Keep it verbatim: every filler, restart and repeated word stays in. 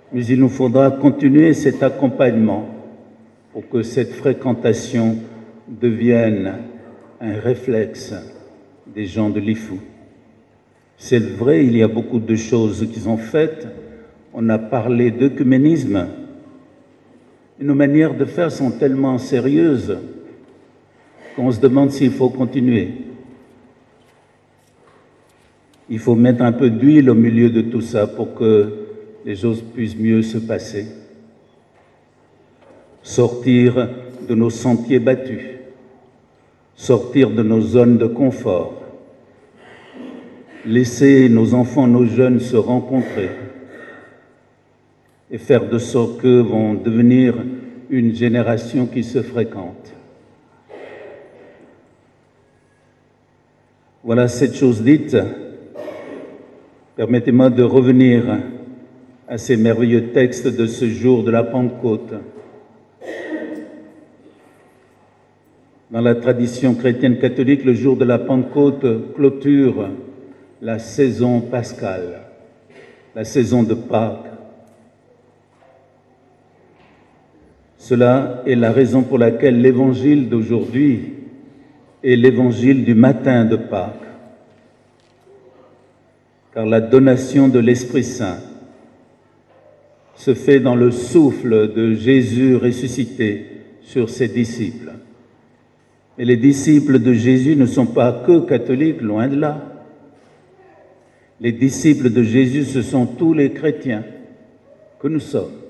Mais il nous faudra continuer cet accompagnement pour que cette fréquentation devienne un réflexe des gens de l'I F O. C'est vrai, il y a beaucoup de choses qui sont faites. On a parlé d'œcuménisme. Nos manières de faire sont tellement sérieuses qu'on se demande s'il faut continuer. Il faut mettre un peu d'huile au milieu de tout ça pour que les choses puissent mieux se passer. Sortir de nos sentiers battus, sortir de nos zones de confort, laisser nos enfants, nos jeunes se rencontrer et faire de sorte qu'eux vont devenir une génération qui se fréquente. Voilà cette chose dite. Permettez-moi de revenir à ces merveilleux textes de ce jour de la Pentecôte. Dans la tradition chrétienne catholique, le jour de la Pentecôte clôture la saison pascale, la saison de Pâques. Cela est la raison pour laquelle l'évangile d'aujourd'hui est l'évangile du matin de Pâques. Car la donation de l'Esprit Saint se fait dans le souffle de Jésus ressuscité sur ses disciples. Et les disciples de Jésus ne sont pas que catholiques, loin de là. Les disciples de Jésus, ce sont tous les chrétiens que nous sommes.